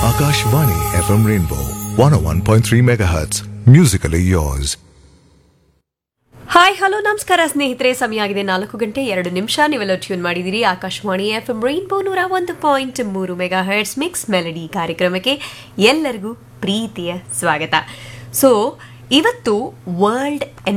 Akashvani FM Rainbow 101.3 MHz. Musically yours. Hi hello ನಮಸ್ಕಾರ ಸ್ನೇಹಿತರೆ, ಸಮಯ ಆಗಿದೆ 4:02 ನೀವೆಲ್ಲ ಟ್ಯೂನ್ ಮಾಡಿದಿರಿ Akashvani FM rainbow 101.3 megahertz mix melody ಕಾರ್ಯಕ್ರಮಕ್ಕೆ ಎಲ್ಲರಿಗೂ ಪ್ರೀತಿಯ ಸ್ವಾಗತ. ಸೊ ಇವತ್ತು ವರ್ಲ್ಡ್